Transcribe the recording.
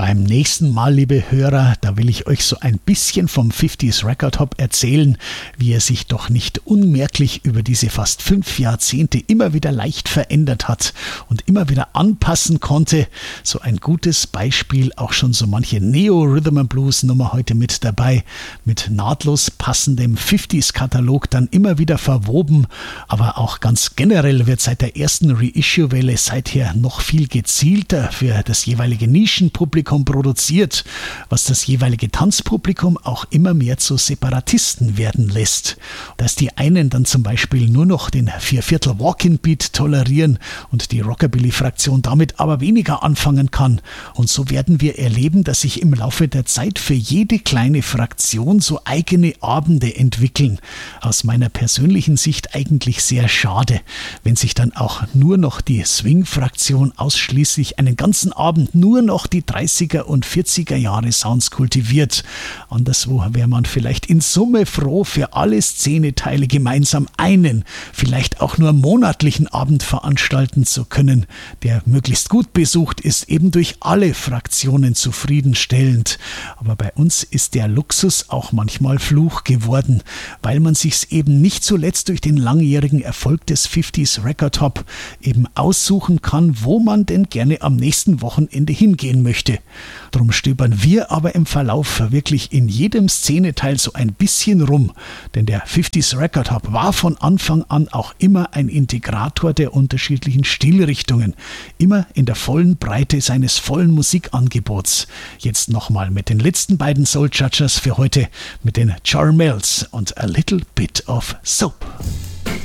Beim nächsten Mal, liebe Hörer, da will ich euch so ein bisschen vom 50s Record Hop erzählen, wie er sich doch nicht unmerklich über diese fast 5 Jahrzehnte immer wieder leicht verändert hat und immer wieder anpassen konnte. So ein gutes Beispiel, auch schon so manche Neo-Rhythm-and-Blues-Nummer heute mit dabei, mit nahtlos passendem 50s-Katalog dann immer wieder verwoben, aber auch ganz generell wird seit der ersten Reissue-Welle seither noch viel gezielter für das jeweilige Nischenpublikum produziert, was das jeweilige Tanzpublikum auch immer mehr zu Separatisten werden lässt. Dass die einen dann zum Beispiel nur noch den 4/4 Walk-in-Beat tolerieren und die Rockabilly-Fraktion damit aber weniger anfangen kann. Und so werden wir erleben, dass sich im Laufe der Zeit für jede kleine Fraktion so eigene Abende entwickeln. Aus meiner persönlichen Sicht eigentlich sehr schade, wenn sich dann auch nur noch die Swing-Fraktion ausschließlich einen ganzen Abend nur noch die 30er und 40er Jahre Sounds kultiviert. Anderswo wäre man vielleicht in Summe froh, für alle Szeneteile gemeinsam einen, vielleicht auch nur monatlichen Abend veranstalten zu können, der möglichst gut besucht ist, eben durch alle Fraktionen zufriedenstellend. Aber bei uns ist der Luxus auch manchmal Fluch geworden, weil man sich's eben nicht zuletzt durch den langjährigen Erfolg des 50s Record Hop eben aussuchen kann, wo man denn gerne am nächsten Wochenende hingehen möchte. Drum stöbern wir aber im Verlauf wirklich in jedem Szeneteil so ein bisschen rum, denn der 50s Record Hop war von Anfang an auch immer ein Integrator der unterschiedlichen Stilrichtungen, immer in der vollen Breite seines vollen Musikangebots. Jetzt nochmal mit den letzten beiden Soul Judgers für heute, mit den Charmels und A Little Bit of Soap.